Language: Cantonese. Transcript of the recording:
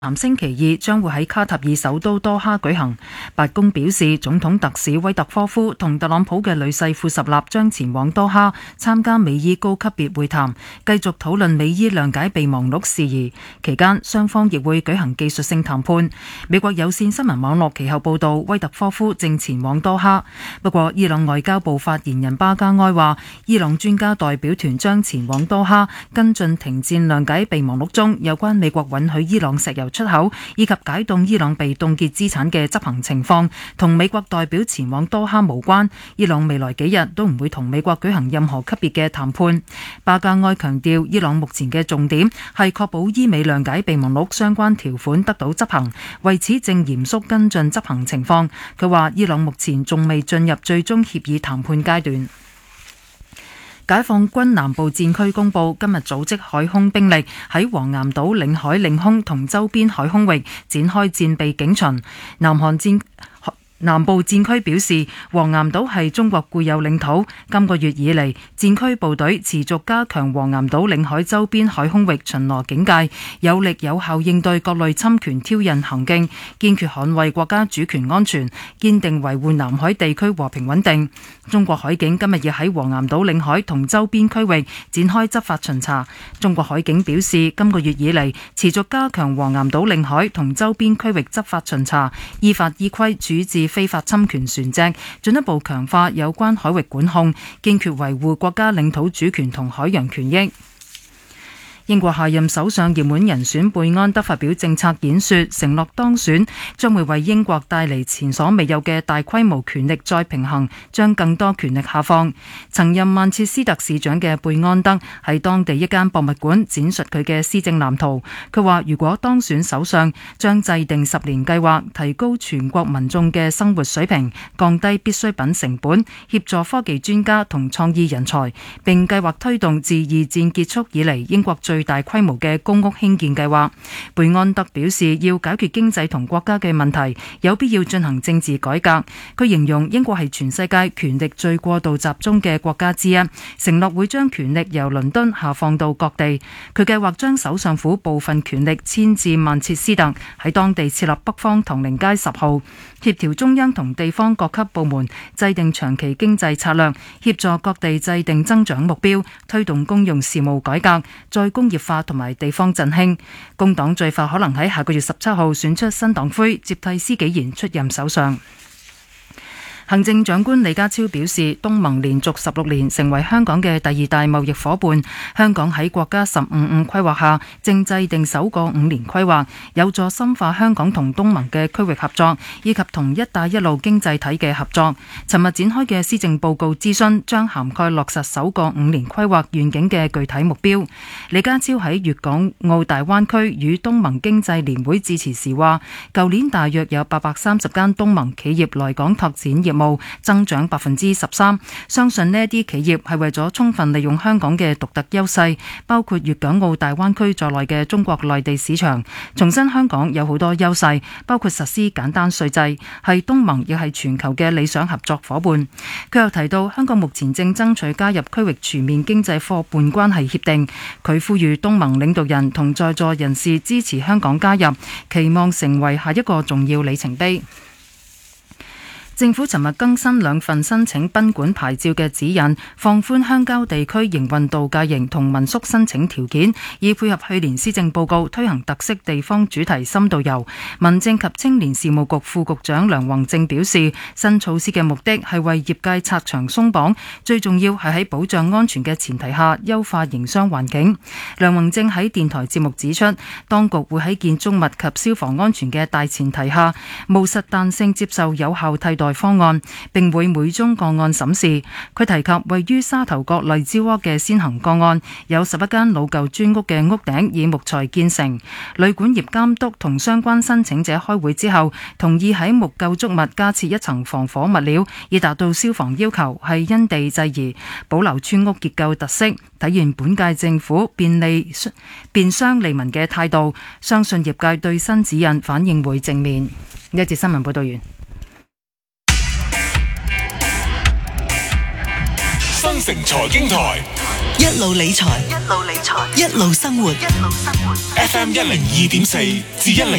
星期二將會喺卡塔爾首都多哈舉行。白宮表示，總統特使威特科夫同特朗普嘅女婿庫什納將前往多哈參加美伊高級別會談，繼續討論美伊諒解備忘錄事宜。期間雙方亦會舉行技術性談判。美國有線新聞網絡其後報道，威特科夫正前往多哈。不過伊朗外交部發言人巴加埃話，伊朗專家代表團將前往多哈跟進停戰諒解備忘錄中有關美國允許伊朗石油出口以及解凍伊朗被凍結資產嘅執行情況，同美國代表前往多哈無關。伊朗未來幾日都唔會同美國舉行任何級別嘅談判。巴加埃強調，伊朗目前嘅重點係確保伊美諒解備忘錄相關條款得到執行，為此正嚴肅跟進執行情況。佢話伊朗目前仲未進入最終協議談判階段。解放軍南部戰區公布，今日組織海空兵力喺黃岩島領海領空同周邊海空域展開戰備警巡。南部戰區表示，黃岩島係中國固有領土。今個月以嚟，戰區部隊持續加強黃岩島領海周邊海空域巡邏警戒，有力有效應對各類侵權挑釁行徑，堅決捍衛國家主權安全，堅定維護南海地區和平穩定。中國海警今日亦喺黃岩島領海同周邊區域展開執法巡查。中國海警表示，今個月以嚟持續加強黃岩島領海同周邊區域執法巡查，依法依規處置非法侵權船隻，進一步強化有關海域管控，堅決維護國家領土主權同海洋權益。英國下任首相熱門人選貝安德發表政策演說，承諾當選將會為英國帶嚟前所未有嘅大規模權力再平衡，將更多權力下放。曾任曼徹斯特市長嘅貝安德喺當地一間博物館展述佢嘅施政藍圖。佢話如果當選首相，將制定10年計劃，提高全國民眾嘅生活水平，降低必需品成本，協助科技專家同創意人才，並計劃推動自二戰結束以嚟英國最大規模嘅公屋興建計劃。貝安德表示，要解決經濟同國家嘅問題，有必要進行政治改革。佢形容英國係全世界權力最過度集中嘅國家之一，承諾會將權力由倫敦下放到各地。佢計劃將首相府部分權力遷至曼徹斯特，喺當地設立北方唐寧街10號，協調中央同地方各級部門，制定長期經濟策略，協助各地制定增長目標，推動公用事務改革，再工業化同埋地方振興。工黨最快可能喺下個月17號選出新黨魁，接替施紀賢出任首相。行政長官李家超表示，東盟連續16年成為香港嘅第2大貿易夥伴。香港喺國家15+5規劃下，正制定首個5年規劃，有助深化香港同東盟嘅區域合作，以及同一帶一路經濟體嘅合作。尋日展開嘅施政報告諮詢，將涵蓋落實首個5年規劃願景嘅具體目標。李家超喺粵港澳大灣區與東盟經濟年會致辭時話，舊年大約有830間東盟企業來港拓展業務，增長13%，相信呢一啲企業係為咗充分利用香港嘅獨特優勢，包括粵港澳大灣區在內嘅中國內地市場。重申香港有好多優勢，包括實施簡單稅制，係東盟亦係全球嘅理想合作夥伴。佢又提到，香港目前正爭取加入區域全面經濟夥伴關係協定。佢呼籲東盟領導人同在座人士支持香港加入，期望成為下一個重要里程碑。政府尋日更新2份申請賓館牌照嘅指引，放寬鄉郊地區營運度假營同民宿申請條件，以配合去年施政報告推行特色地方主題深度遊。民政及青年事務局副局長梁宏正表示，新措施嘅目的係為業界拆牆鬆綁，最重要係喺保障安全嘅前提下優化營商環境。梁宏正喺電台節目指出，當局會喺建築物及消防安全嘅大前提下，務實彈性接受有效替代方案，並會每宗個案審視。佢提及位於沙頭角荔枝窩嘅先行個案，有11間老舊磚屋嘅屋頂以木材建成。旅館業監督同相關申請者開會之後，同意喺木構築物加設一層防火物料，以達到消防要求，係因地制宜，保留村屋結構特色，體現本屆政府便商利民嘅態度。相信業界對新指引反應會正面。呢一節新聞報道完。 新城財經台， 一路理財，一路生活。FM 102.4至102。